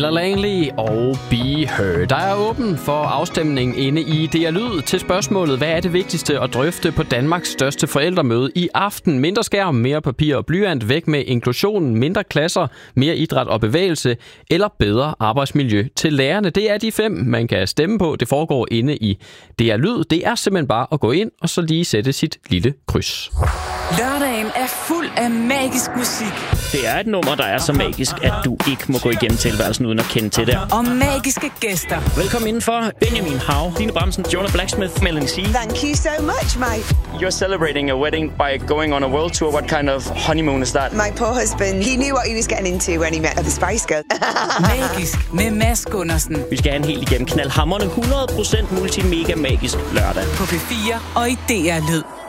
Ella Langley og Be Her. Der er åben for afstemning inde i DR Lyd til spørgsmålet, hvad er det vigtigste at drøfte på Danmarks største forældremøde i aften? Mindre skærm, mere papir og blyant, væk med inklusionen, mindre klasser, mere idræt og bevægelse eller bedre arbejdsmiljø til lærerne. Det er de 5, man kan stemme på. Det foregår inde i DR Lyd. Det er simpelthen bare at gå ind og så lige sætte sit lille kryds. Lørdagen er fuld af magisk musik. Det er et nummer, der er så magisk, at du ikke må gå igennem tilværelsen uden at kende til det. Og magiske gæster. Velkommen indenfor. Benjamin Hav, Stine Bramsen, Jonah Blacksmith, Melanie C. Thank you so much, mate. You're celebrating a wedding by going on a world tour. What kind of honeymoon is that? My poor husband, he knew what he was getting into when he met the Spice Girl. Magisk med Mads Gundersen. Vi skal have en helt igennem knaldhamrende 100% multimega magisk lørdag. På P4 og i DR Lyd.